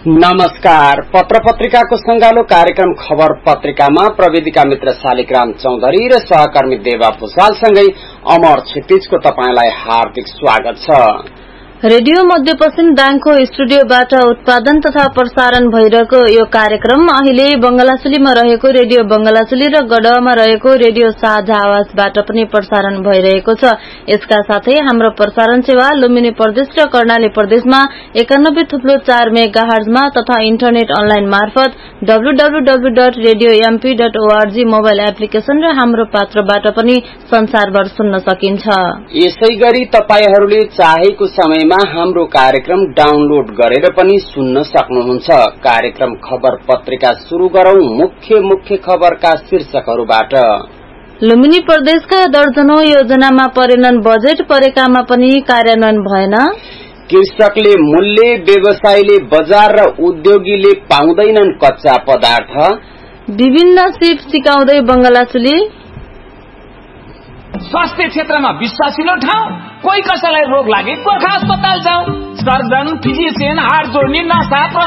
नमस्कार। पत्र पत्रिकाको संगालो कार्यक्रम खबर पत्रिकामा प्रविधिका मित्र शालिग्राम चौधरी र सहकर्मी देवा भूषालसँगै अमर क्षितिजको तपाईंलाई हार्दिक स्वागत छ। रेडियो मध्यपश्चिम दाङको स्टुडियोबाट उत्पादन तथा प्रसारण भइरहेको यो कार्यक्रम अहिले बंगलाचुलीमा रहेको रेडियो बंगलाचुली र गढवामा रहेको रेडियो साझा आवाजबाट पनि प्रसारण भइरहेको छ। यसका साथै हाम्रो प्रसारण सेवा लुम्बिनी प्रदेश र कर्णाली प्रदेशमा 91.4 मेगाहर्जमा तथा इन्टरनेट अनलाइन मार्फत www.radiomp.org मोबाइल एप्लिकेशन र हाम्रो पात्रबाट पनि संसारभर सुन्न सकिन्छ। यसैगरी तपाईहरूले चाहेको समयमा हाम्रो कार्यक्रम डाउनलोड गरेर पनि सुन्न सक्नुहुन्छ। कार्यक्रम खबर पत्रिका शुरू गरौं मुख्य खबरका शीर्षकहरूबाट। लुम्बिनी प्रदेशका दर्जनौं योजनामा परेनन् बजेट, परेकामा पनि कार्यान्वयन भएन। कृषकले मूल्य, व्यवसायीले बजार र उद्योगीले पाउँदैनन् कच्चा पदार्थ। विभिन्न सिप सिकाउँदै बंगलाचुली। स्वास्थ्य क्षेत्रमा विश्वासिलो ठाउँ, कोही कसैलाई रोग लागे गोर्खा अस्पताल जाउँ। सर्जन, फिजिशियन, हात जोड्ने, नसा